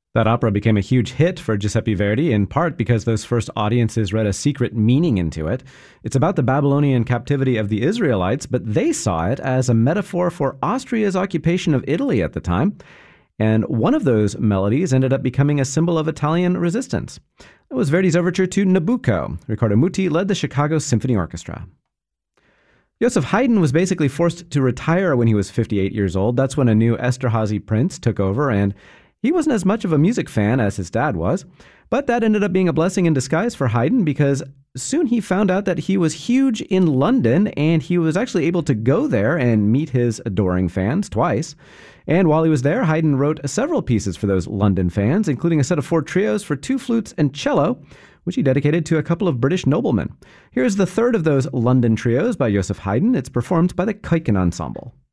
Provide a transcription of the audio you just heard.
That opera became a huge hit for Giuseppe Verdi, in part because those first audiences read a secret meaning into it. It's about the Babylonian captivity of the Israelites, but they saw it as a metaphor for Austria's occupation of Italy at the time. And one of those melodies ended up becoming a symbol of Italian resistance. It was Verdi's overture to Nabucco. Riccardo Muti led the Chicago Symphony Orchestra. Joseph Haydn was basically forced to retire when he was 58 years old. That's when a new Esterhazy prince took over, and he wasn't as much of a music fan as his dad was. But that ended up being a blessing in disguise for Haydn, because soon he found out that he was huge in London, and he was actually able to go there and meet his adoring fans twice. And while he was there, Haydn wrote several pieces for those London fans, including a set of 4 trios for 2 flutes and cello, which he dedicated to a couple of British noblemen. Here's the third of those London trios by Joseph Haydn. It's performed by the Keuken Ensemble.